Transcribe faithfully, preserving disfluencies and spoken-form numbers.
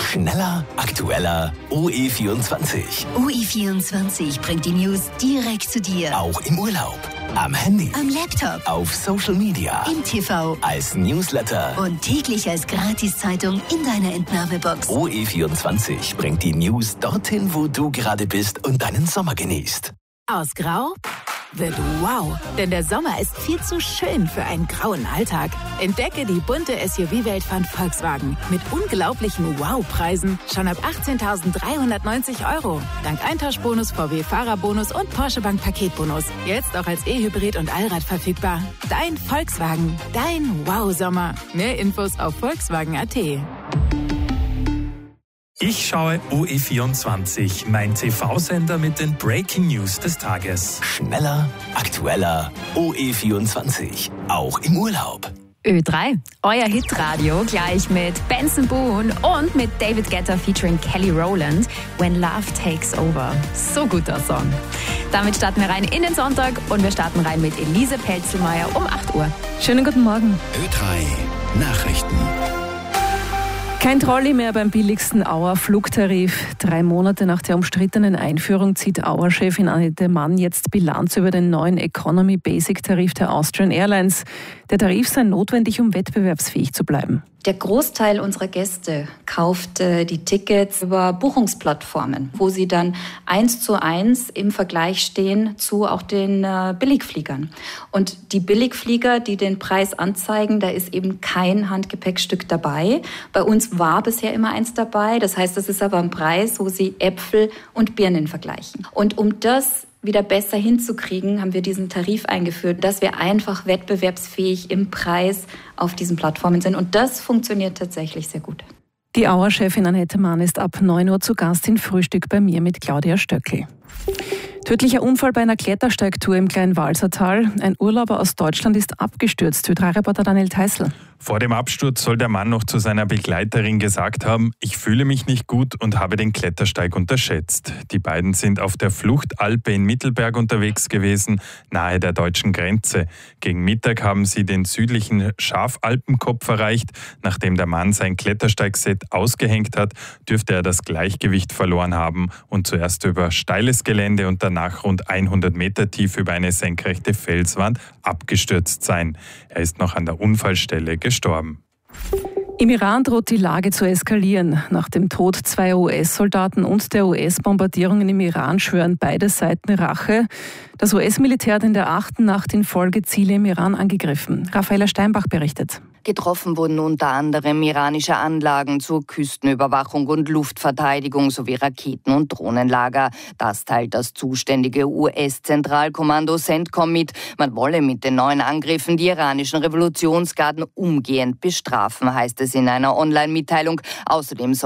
Schneller, aktueller, O E vierundzwanzig. O E vierundzwanzig bringt die News direkt zu dir. Auch im Urlaub, am Handy, am Laptop, auf Social Media, im T V, als Newsletter und täglich als Gratiszeitung in deiner Entnahmebox. O E vierundzwanzig bringt die News dorthin, wo du gerade bist und deinen Sommer genießt. Aus Grau wird wow, denn der Sommer ist viel zu schön für einen grauen Alltag. Entdecke die bunte S U V-Welt von Volkswagen mit unglaublichen Wow-Preisen schon ab achtzehntausenddreihundertneunzig Euro. Dank Eintauschbonus, V W-Fahrerbonus und Porsche Bank Paketbonus. Jetzt auch als E-Hybrid und Allrad verfügbar. Dein Volkswagen, dein Wow-Sommer. Mehr Infos auf volkswagen punkt a t. Ich schaue O E vierundzwanzig, mein T V-Sender mit den Breaking News des Tages. Schneller, aktueller, O E vierundzwanzig, auch im Urlaub. Ö drei, euer Hitradio, gleich mit Benson Boone und mit David Guetta featuring Kelly Rowland, When Love Takes Over. So guter Song. Damit starten wir rein in den Sonntag und wir starten rein mit Elise Pelzelmeier um acht Uhr. Schönen guten Morgen. Ö drei Nachrichten. Kein Trolley mehr beim billigsten Auer-Flugtarif. Drei Monate nach der umstrittenen Einführung zieht Auer-Chefin Annette Mann jetzt Bilanz über den neuen Economy-Basic-Tarif der Austrian Airlines. Der Tarif sei notwendig, um wettbewerbsfähig zu bleiben. Der Großteil unserer Gäste kauft äh, die Tickets über Buchungsplattformen, wo sie dann eins zu eins im Vergleich stehen zu auch den äh, Billigfliegern. Und die Billigflieger, die den Preis anzeigen, da ist eben kein Handgepäckstück dabei. Bei uns war bisher immer eins dabei. Das heißt, das ist aber ein Preis, wo sie Äpfel und Birnen vergleichen. Und um das wieder besser hinzukriegen, haben wir diesen Tarif eingeführt, dass wir einfach wettbewerbsfähig im Preis auf diesen Plattformen sind. Und das funktioniert tatsächlich sehr gut. Die Auer-Chefin Annette Mann ist ab neun Uhr zu Gast in Frühstück bei mir mit Claudia Stöckl. Tödlicher Unfall bei einer Klettersteigtour im Kleinwalsertal. Ein Urlauber aus Deutschland ist abgestürzt. Ö drei Reporter Daniel Theißl. Vor dem Absturz soll der Mann noch zu seiner Begleiterin gesagt haben, ich fühle mich nicht gut und habe den Klettersteig unterschätzt. Die beiden sind auf der Fluchtalpe in Mittelberg unterwegs gewesen, nahe der deutschen Grenze. Gegen Mittag haben sie den südlichen Schafalpenkopf erreicht. Nachdem der Mann sein Klettersteigset ausgehängt hat, dürfte er das Gleichgewicht verloren haben und zuerst über steiles Gelände und danach rund hundert Meter tief über eine senkrechte Felswand abgestürzt sein. Er ist noch an der Unfallstelle gestorben. Im Iran droht die Lage zu eskalieren. Nach dem Tod zweier U S-Soldaten und der U S-Bombardierungen im Iran schwören beide Seiten Rache. Das U S-Militär hat in der achten Nacht in Folge Ziele im Iran angegriffen. Raffaella Steinbach berichtet. Getroffen wurden unter anderem iranische Anlagen zur Küstenüberwachung und Luftverteidigung sowie Raketen- und Drohnenlager. Das teilt das zuständige U S-Zentralkommando CENTCOM mit. Man wolle mit den neuen Angriffen die iranischen Revolutionsgarden umgehend bestrafen, heißt es in einer Online-Mitteilung. Außerdem soll